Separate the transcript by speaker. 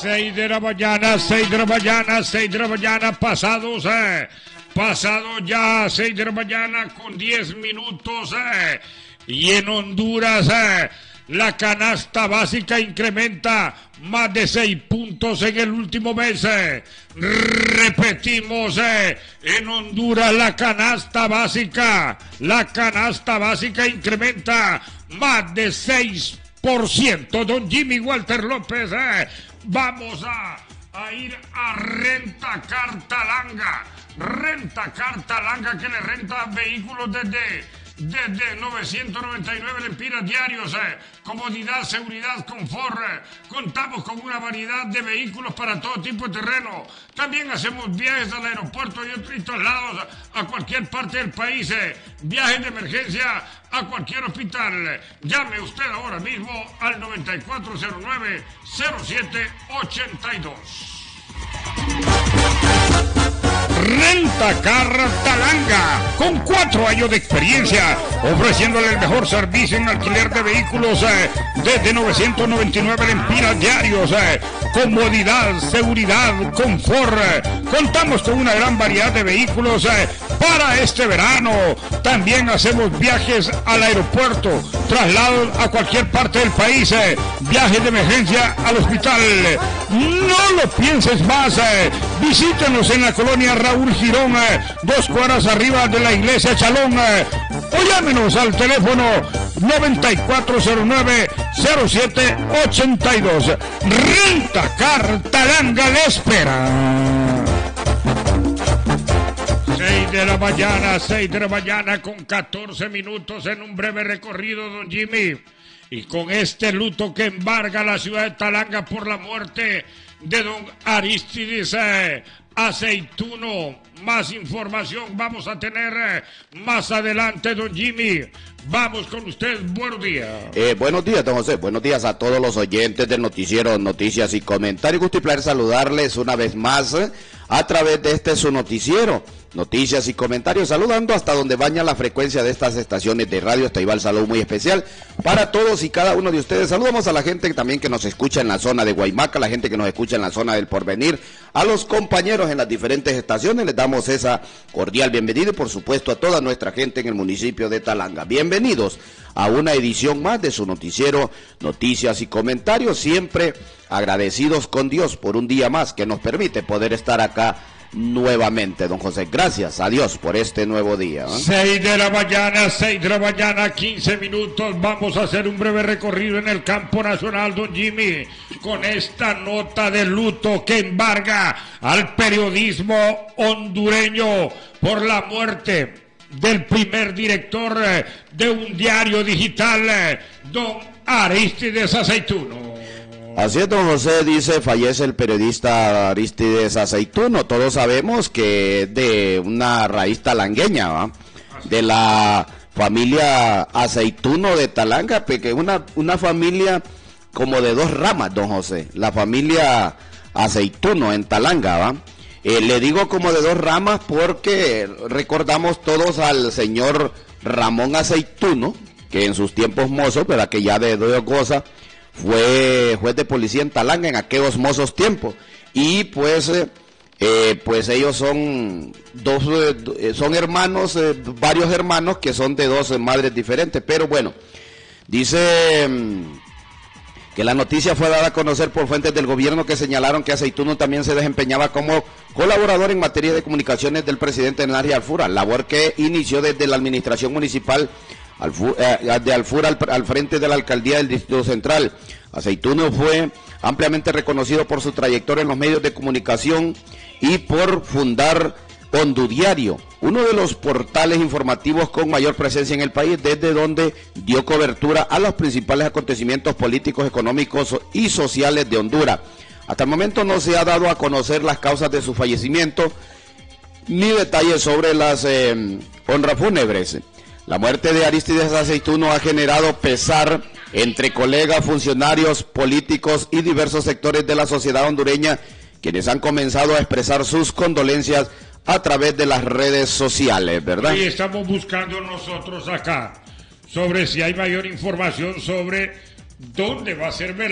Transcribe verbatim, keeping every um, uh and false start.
Speaker 1: seis de la mañana, seis de la mañana, seis de la mañana, pasados, eh, pasado ya, seis de la mañana con diez minutos, eh, y en Honduras, eh, la canasta básica incrementa más de seis puntos en el último mes. Eh. Repetimos, eh, en Honduras la canasta básica, la canasta básica incrementa más de seis por ciento. Don Jimmy Walter López, eh, vamos a, a ir a Rentacar Talanga. Rentacar Talanga, que le renta vehículos desde... Desde novecientos noventa y nueve lempiras diarios, eh, comodidad, seguridad, confort, eh, contamos con una variedad de vehículos para todo tipo de terreno. También hacemos viajes al aeropuerto y otros traslados a cualquier parte del país, eh, viajes de emergencia a cualquier hospital. Llame usted ahora mismo al noventa y cuatro cero nueve cero siete ochenta y dos. Rentacar Talanga, con cuatro años de experiencia, ofreciéndole el mejor servicio en alquiler de vehículos eh, desde novecientos noventa y nueve lempiras diarios, eh, comodidad, seguridad, confort. Eh, contamos con una gran variedad de vehículos eh, para este verano. También hacemos viajes al aeropuerto, traslados a cualquier parte del país, eh, viajes de emergencia al hospital. No lo pienses más, eh, visítenos en la colonia Raúl Girón, eh, dos cuadras arriba de la iglesia Chalón, eh, o llámenos al teléfono noventa y cuatro cero nueve cero siete ochenta y dos. Rentacar Talanga le espera. seis de la mañana, seis de la mañana con catorce minutos en un breve recorrido, don Jimmy. Y con este luto que embarga la ciudad de Talanga por la muerte de don Aristides eh, Aceituno. Más información vamos a tener eh, más adelante, don Jimmy. Vamos con usted, buenos días.
Speaker 2: Eh, buenos días, don José. Buenos días a todos los oyentes del noticiero Noticias y Comentarios. Gusto y placer saludarles una vez más eh, a través de este su noticiero Noticias y Comentarios, saludando hasta donde baña la frecuencia de estas estaciones de radio. Hasta ahí va el saludo muy especial para todos y cada uno de ustedes. Saludamos a la gente también que nos escucha en la zona de Guaymaca, la gente que nos escucha en la zona del Porvenir, a los compañeros en las diferentes estaciones, les damos esa cordial bienvenida y por supuesto a toda nuestra gente en el municipio de Talanga. Bienvenidos a una edición más de su noticiero Noticias y Comentarios, siempre agradecidos con Dios por un día más que nos permite poder estar acá nuevamente, don José. Gracias a Dios por este nuevo día. ¿eh?
Speaker 1: seis de la mañana, seis de la mañana, quince minutos. Vamos a hacer un breve recorrido en el campo nacional, don Jimmy, con esta nota de luto que embarga al periodismo hondureño por la muerte del primer director de un diario digital, don Aristides Aceituno.
Speaker 2: Así es, don José, dice, fallece el periodista Aristides Aceituno. Todos sabemos que es de una raíz talangueña, ¿va? De la familia Aceituno de Talanga, porque una, una familia como de dos ramas, don José. La familia Aceituno en Talanga, ¿va? Eh, le digo como de dos ramas porque recordamos todos al señor Ramón Aceituno, que en sus tiempos mozos, pero que ya de Dios goza, fue juez de policía en Talanga en aquellos mozos tiempos. Y pues, eh, eh, pues ellos son dos, eh, son hermanos, eh, varios hermanos que son de dos madres diferentes. Pero bueno, dice mmm, que la noticia fue dada a conocer por fuentes del gobierno que señalaron que Aceituno también se desempeñaba como colaborador en materia de comunicaciones del presidente Henry Alfura, labor que inició desde la administración municipal de Alfura al, al frente de la alcaldía del Distrito Central. Aceituno fue ampliamente reconocido por su trayectoria en los medios de comunicación y por fundar Hondudiario, uno de los portales informativos con mayor presencia en el país, desde donde dio cobertura a los principales acontecimientos políticos, económicos y sociales de Honduras. Hasta el momento no se ha dado a conocer las causas de su fallecimiento ni detalles sobre las eh, honras fúnebres. La muerte de Aristides Aceituno ha generado pesar entre colegas, funcionarios, políticos y diversos sectores de la sociedad hondureña, quienes han comenzado a expresar sus condolencias a través de las redes sociales, ¿verdad?
Speaker 1: Y estamos buscando nosotros acá sobre si hay mayor información sobre dónde va a ser